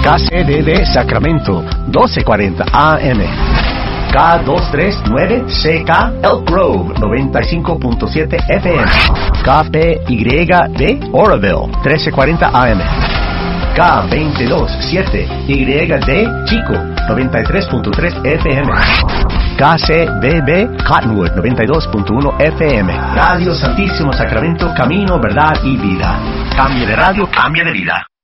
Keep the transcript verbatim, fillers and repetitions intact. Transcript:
K C D B Sacramento, doce cuarenta A M. K doscientos treinta y nueve C K Elk Grove, noventa y cinco punto siete F M. K P Y D Oroville, trece cuarenta A M. K veintidós siete Y D Chico, noventa y tres punto tres F M. K C B B Cottonwood, noventa y dos punto uno F M. Radio Santísimo Sacramento, camino, verdad y vida. Cambio de radio, cambio de vida.